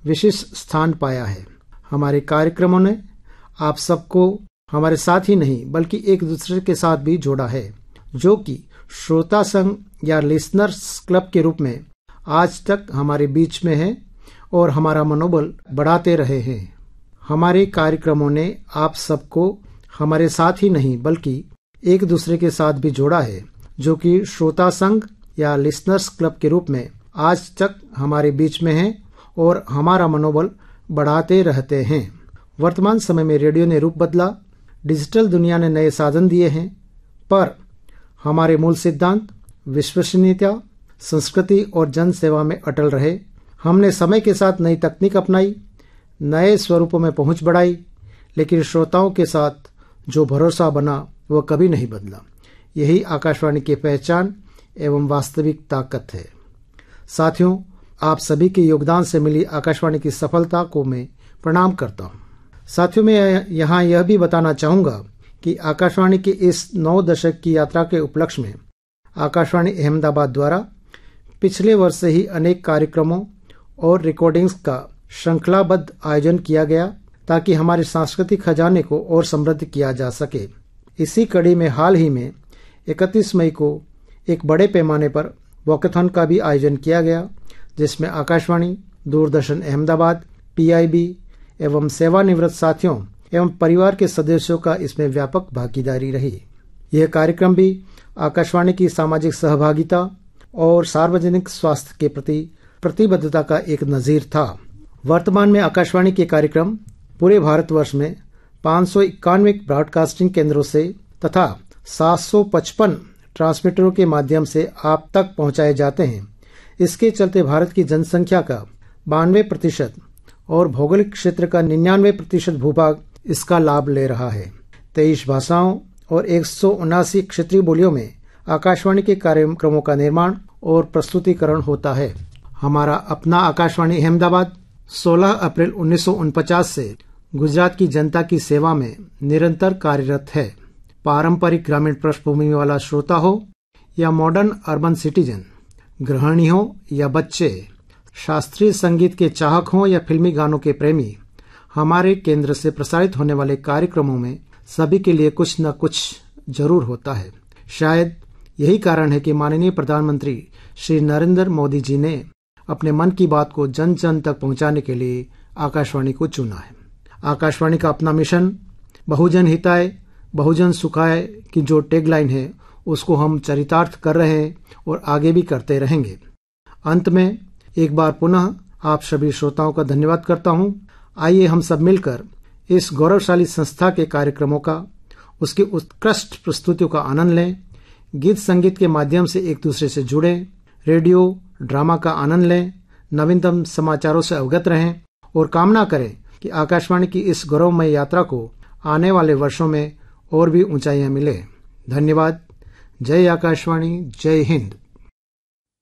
विशिष्ट स्थान पाया है। हमारे कार्यक्रमों ने आप सबको हमारे साथ ही नहीं बल्कि एक दूसरे के साथ भी जोड़ा है, जो कि श्रोता संघ या लिसनर्स क्लब के रूप में आज तक हमारे बीच में है और हमारा मनोबल बढ़ाते रहे हैं। हमारे कार्यक्रमों ने आप सबको हमारे साथ ही नहीं बल्कि एक दूसरे के साथ भी जोड़ा है, जो कि श्रोता संघ या लिसनर्स क्लब के रूप में आज तक हमारे बीच में है और हमारा मनोबल बढ़ाते रहते हैं। वर्तमान समय में रेडियो ने रूप बदला, डिजिटल दुनिया ने नए साधन दिए हैं, पर हमारे मूल सिद्धांत विश्वसनीयता, संस्कृति और जन सेवा में अटल रहे। हमने समय के साथ नई तकनीक अपनाई, नए स्वरूपों में पहुंच बढ़ाई, लेकिन श्रोताओं के साथ जो भरोसा बना वह कभी नहीं बदला। यही आकाशवाणी की पहचान एवं वास्तविक ताकत है। साथियों, आप सभी के योगदान से मिली आकाशवाणी की सफलता को मैं प्रणाम करता हूं। साथियों, मैं यहाँ यह भी बताना चाहूंगा कि आकाशवाणी की इस 9 दशक की यात्रा के उपलक्ष्य में आकाशवाणी अहमदाबाद द्वारा पिछले वर्ष से ही अनेक कार्यक्रमों और रिकॉर्डिंग्स का श्रृंखलाबद्ध आयोजन किया गया, ताकि हमारे सांस्कृतिक खजाने को और समृद्ध किया जा सके। इसी कड़ी में हाल ही में 31 मई को एक बड़े पैमाने पर वॉकेथॉन का भी आयोजन किया गया, जिसमें आकाशवाणी, दूरदर्शन अहमदाबाद, पीआईबी एवं सेवानिवृत्त साथियों एवं परिवार के सदस्यों का इसमें व्यापक भागीदारी रही। यह कार्यक्रम भी आकाशवाणी की सामाजिक सहभागिता और सार्वजनिक स्वास्थ्य के प्रति प्रतिबद्धता का एक नजीर था। वर्तमान में आकाशवाणी के कार्यक्रम पूरे भारतवर्ष में 591 ब्रॉडकास्टिंग केंद्रों से तथा 755 ट्रांसमीटरों के माध्यम से आप तक पहुंचाए जाते हैं। इसके चलते भारत की जनसंख्या का 92% और भौगोलिक क्षेत्र का 99% भूभाग इसका लाभ ले रहा है। 23 भाषाओं और 179 क्षेत्रीय बोलियों में आकाशवाणी के कार्यक्रमों का निर्माण और प्रस्तुतिकरण होता है। हमारा अपना आकाशवाणी अहमदाबाद 16 अप्रैल 1949 से गुजरात की जनता की सेवा में निरंतर कार्यरत है। पारंपरिक ग्रामीण पृष्ठभूमि वाला श्रोता हो या मॉडर्न अर्बन सिटीजन, गृहिणी हो या बच्चे, शास्त्रीय संगीत के चाहक हो या फिल्मी गानों के प्रेमी, हमारे केंद्र से प्रसारित होने वाले कार्यक्रमों में सभी के लिए कुछ न कुछ जरूर होता है। शायद यही कारण है कि माननीय प्रधानमंत्री श्री नरेंद्र मोदी जी ने अपने मन की बात को जन जन तक पहुंचाने के लिए आकाशवाणी को चुना है। आकाशवाणी का अपना मिशन बहुजन हिताय बहुजन सुखाय की जो टैगलाइन है, उसको हम चरितार्थ कर रहे हैं और आगे भी करते रहेंगे। अंत में एक बार पुनः आप सभी श्रोताओं का धन्यवाद करता हूं। आइए हम सब मिलकर इस गौरवशाली संस्था के कार्यक्रमों का, उसकी उत्कृष्ट प्रस्तुतियों का आनंद लें, गीत संगीत के माध्यम से एक दूसरे से जुड़ें, रेडियो ड्रामा का आनंद लें, नवीनतम समाचारों से अवगत रहें और कामना करें कि आकाशवाणी की इस गौरवमय यात्रा को आने वाले वर्षों में और भी ऊंचाइयां मिले। धन्यवाद। जय आकाशवाणी, जय हिंद।